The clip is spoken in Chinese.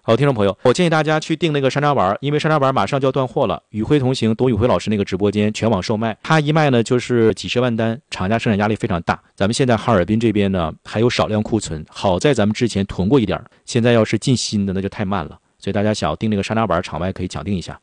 好，听众朋友，我建议大家去订那个山楂丸，因为山楂丸马上就要断货了。宇辉同行董宇辉老师那个直播间全网售卖，他一卖呢就是几十万单，厂家生产压力非常大。咱们现在哈尔滨这边呢还有少量库存，好在咱们之前囤过一点，现在要是进新的那就太慢了。所以大家想要订那个山楂丸，场外可以抢订一下。